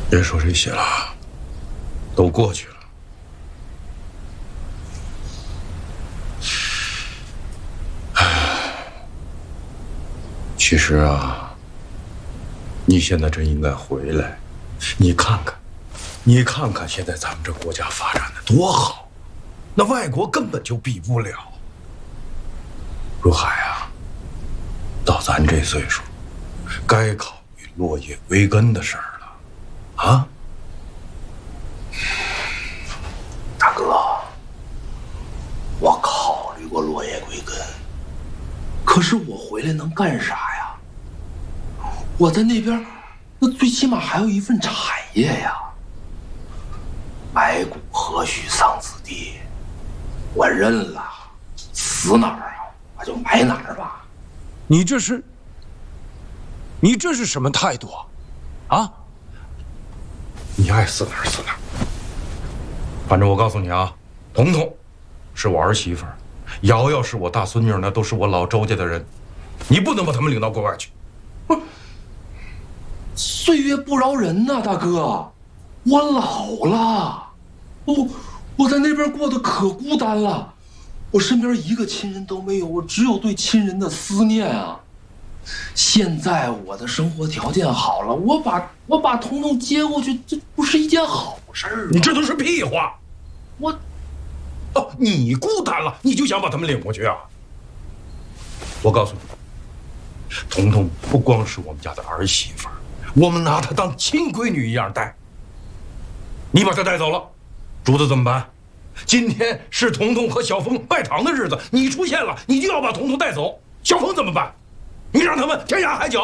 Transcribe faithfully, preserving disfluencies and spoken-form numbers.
别说这些了，都过去了。唉，其实啊，你现在真应该回来。你看看，你看看现在咱们这国家发展的多好，那外国根本就比不了。如海啊，到咱这岁数，该考虑落叶归根的事儿了，啊？ 大哥，我考虑过落叶归根，可是我回来能干啥呀？我在那边，那最起码还有一份产业呀。埋骨何须桑梓地，我认了，死哪儿啊我就埋哪儿吧。 你这是，你这是什么态度啊？啊？ 你爱死哪儿死哪儿。反正我告诉你啊，彤彤是我儿媳妇儿，瑶瑶是我大孙女，那都是我老周家的人，你不能把他们领到国外去。 不是，岁月不饶人呐，大哥，我老了，我我在那边过得可孤单了，我身边一个亲人都没有，我只有对亲人的思念啊。现在我的生活条件好了，我把我把彤彤接过去，这不是一件好事儿吗？ 你这都是屁话。 我， 哦，你孤单了，你就想把他们领过去啊？我告诉你，彤彤不光是我们家的儿媳妇儿，我们拿她当亲闺女一样待。你把她带走了，竹子怎么办？今天是彤彤和小峰拜堂的日子，你出现了，你就要把彤彤带走，小峰怎么办？你让他们天涯海角